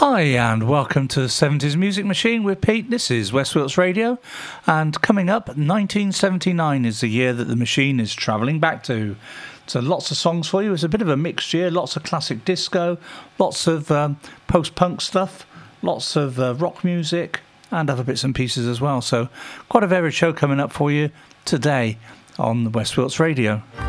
Hi and welcome to the 70s Music Machine with Pete. This is West Wilts Radio, and coming up, 1979 is the year that the machine is travelling back to. So lots of songs for you. It's a bit of a mixed year, lots of classic disco, lots of post-punk stuff, lots of rock music and other bits and pieces as well. So quite a varied show coming up for you today on the West Wilts Radio.